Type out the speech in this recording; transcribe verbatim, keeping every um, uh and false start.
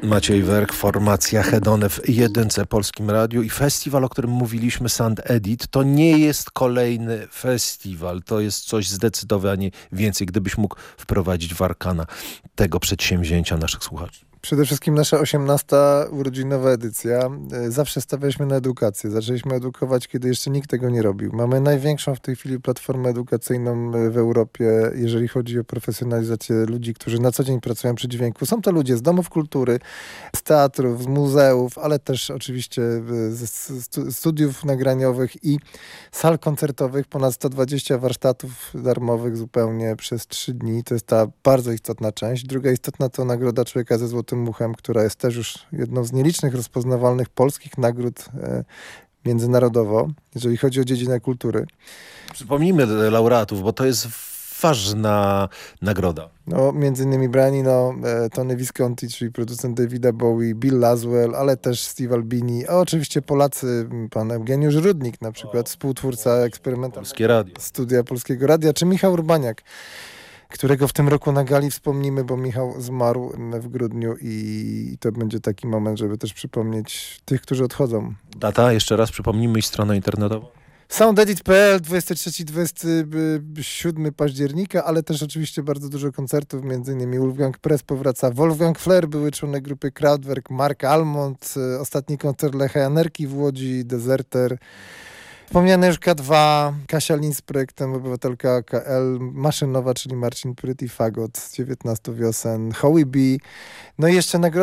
Maciej Werk, formacja Hedone w jedynce Polskim Radiu i festiwal, o którym mówiliśmy, Sound Edit, to nie jest kolejny festiwal, to jest coś zdecydowanie więcej. Gdybyś mógł wprowadzić w arkana tego przedsięwzięcia naszych słuchaczy. Przede wszystkim nasza osiemnasta urodzinowa edycja. Zawsze stawialiśmy na edukację. Zaczęliśmy edukować, kiedy jeszcze nikt tego nie robił. Mamy największą w tej chwili platformę edukacyjną w Europie, jeżeli chodzi o profesjonalizację ludzi, którzy na co dzień pracują przy dźwięku. Są to ludzie z domów kultury, z teatrów, z muzeów, ale też oczywiście ze studiów nagraniowych i sal koncertowych. Ponad sto dwadzieścia warsztatów darmowych zupełnie przez trzy dni. To jest ta bardzo istotna część. Druga istotna to nagroda Człowieka ze złotym muchem, która jest też już jedną z nielicznych rozpoznawalnych polskich nagród e, międzynarodowo, jeżeli chodzi o dziedzinę kultury. Przypomnijmy laureatów, bo to jest ważna nagroda. No, między innymi Brian Eno, e, Tony Visconti, czyli producent Davida Bowie, Bill Laswell, ale też Steve Albini, a oczywiście Polacy, pan Eugeniusz Rudnik na przykład, o, współtwórca eksperymentalnego Polskie Radio. Studia Polskiego Radia, czy Michał Urbaniak, którego w tym roku na gali wspomnimy, bo Michał zmarł w grudniu i to będzie taki moment, żeby też przypomnieć tych, którzy odchodzą. Data, jeszcze raz przypomnijmy, i stronę internetową. soundedit kropka p l, dwudziestego trzeciego do dwudziestego siódmego października, ale też oczywiście bardzo dużo koncertów, między innymi Wolfgang Press powraca, Wolfgang Fler, były członek grupy Kraftwerk, Mark Almond, ostatni koncert Lecha Janerki w Łodzi, Deserter. Wspomniany już K dwa, Kasia Lin z projektem Obywatelka K L, Maszynowa, czyli Marcin Pryt i Fagot z dziewiętnastu wiosen, Howie B. No i jeszcze nagroda